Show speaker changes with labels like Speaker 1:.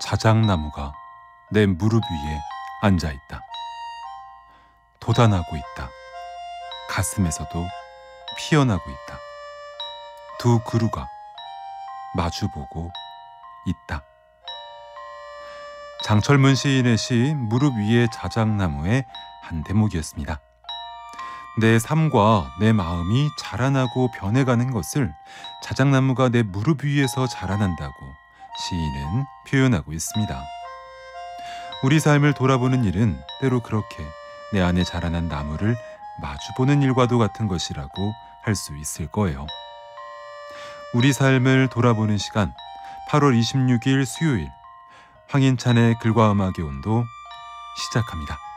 Speaker 1: 자작나무가 내 무릎 위에 앉아 있다. 돋아나고 있다. 가슴에서도 피어나고 있다. 두 그루가 마주보고 있다. 장철문 시인의 시 무릎 위의 자작나무의 한 대목이었습니다. 내 삶과 내 마음이 자라나고 변해가는 것을 자작나무가 내 무릎 위에서 자라난다고 시인은 표현하고 있습니다. 우리 삶을 돌아보는 일은 때로 그렇게 내 안에 자라난 나무를 마주보는 일과도 같은 것이라고 할 수 있을 거예요. 우리 삶을 돌아보는 시간, 8월 26일 수요일, 황인찬의 글과 음악의 온도 시작합니다.